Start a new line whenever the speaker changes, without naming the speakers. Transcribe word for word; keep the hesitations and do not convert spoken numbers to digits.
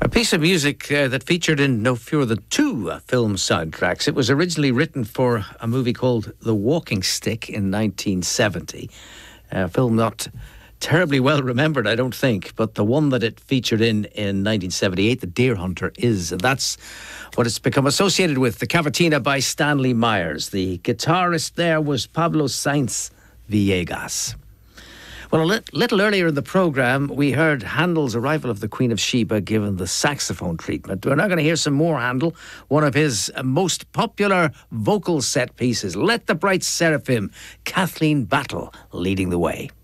piece of music uh, that featured in no fewer than two uh, film soundtracks. It was originally written for a movie called The Walking Stick in nineteen seventy. A film not terribly well remembered, I don't think, but the one that it featured in in nineteen seventy-eight, The Deer Hunter, is. And that's what it's become associated with, the Cavatina by Stanley Myers. The guitarist there was Pablo Sainz Villegas. Well, a li- little earlier in the programme, we heard Handel's Arrival of the Queen of Sheba given the saxophone treatment. We're now going to hear some more Handel, one of his most popular vocal set pieces, Let the Bright Seraphim, Kathleen Battle leading the way.